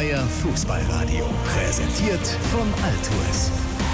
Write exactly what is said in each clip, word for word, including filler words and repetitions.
Euer Fußballradio, präsentiert von Altours.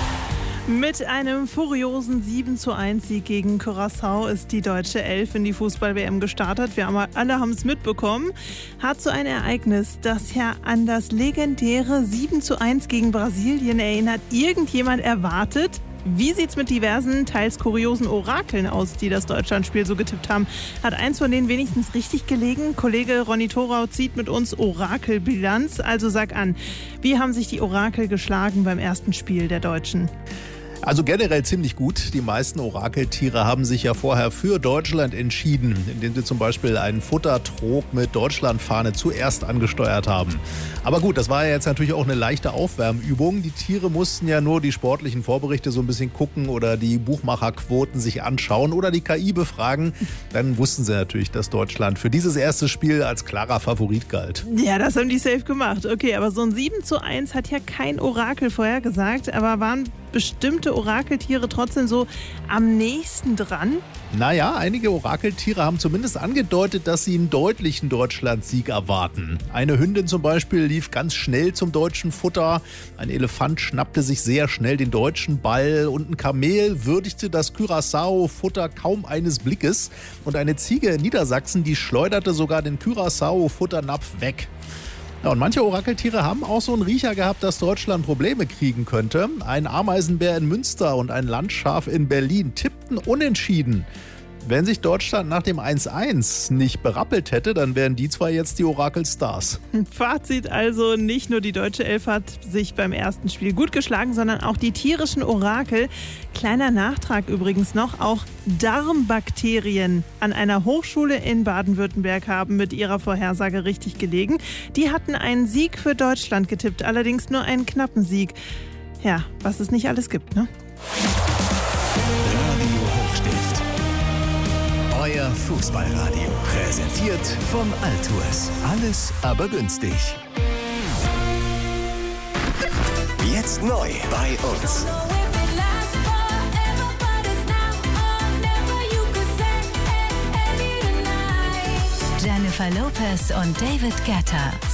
Mit einem furiosen sieben zu eins Sieg gegen Curaçao ist die deutsche Elf in die Fußball-W M gestartet. Wir haben, alle haben es mitbekommen. Hat so ein Ereignis, das ja an das legendäre sieben zu eins gegen Brasilien erinnert, irgendjemand erwartet? Wie sieht's mit diversen, teils kuriosen Orakeln aus, die das Deutschlandspiel so getippt haben? Hat eins von denen wenigstens richtig gelegen? Kollege Ronny Thorau zieht mit uns Orakelbilanz. Also sag an, wie haben sich die Orakel geschlagen beim ersten Spiel der Deutschen? Also generell ziemlich gut. Die meisten Orakeltiere haben sich ja vorher für Deutschland entschieden, indem sie zum Beispiel einen Futtertrog mit Deutschlandfahne zuerst angesteuert haben. Aber gut, das war ja jetzt natürlich auch eine leichte Aufwärmübung. Die Tiere mussten ja nur die sportlichen Vorberichte so ein bisschen gucken oder die Buchmacherquoten sich anschauen oder die K I befragen. Dann wussten sie natürlich, dass Deutschland für dieses erste Spiel als klarer Favorit galt. Ja, das haben die safe gemacht. Okay, aber so ein sieben zu eins hat ja kein Orakel vorhergesagt, aber waren bestimmte Orakeltiere trotzdem so am nächsten dran? Naja, einige Orakeltiere haben zumindest angedeutet, dass sie einen deutlichen Deutschlandsieg erwarten. Eine Hündin zum Beispiel lief ganz schnell zum deutschen Futter, ein Elefant schnappte sich sehr schnell den deutschen Ball und ein Kamel würdigte das Curaçao-Futter kaum eines Blickes und eine Ziege in Niedersachsen, die schleuderte sogar den Curaçao-Futternapf weg. Ja, und manche Orakeltiere haben auch so einen Riecher gehabt, dass Deutschland Probleme kriegen könnte. Ein Ameisenbär in Münster und ein Landschaf in Berlin tippten unentschieden. Wenn sich Deutschland nach dem eins eins nicht berappelt hätte, dann wären die zwei jetzt die Orakelstars. Fazit also, nicht nur die deutsche Elf hat sich beim ersten Spiel gut geschlagen, sondern auch die tierischen Orakel. Kleiner Nachtrag übrigens noch, auch Darmbakterien an einer Hochschule in Baden-Württemberg haben mit ihrer Vorhersage richtig gelegen. Die hatten einen Sieg für Deutschland getippt, allerdings nur einen knappen Sieg. Ja, was es nicht alles gibt, ne? Euer Fußballradio, präsentiert von Altours. Alles aber günstig. Jetzt neu bei uns. Jennifer Lopez und David Guetta.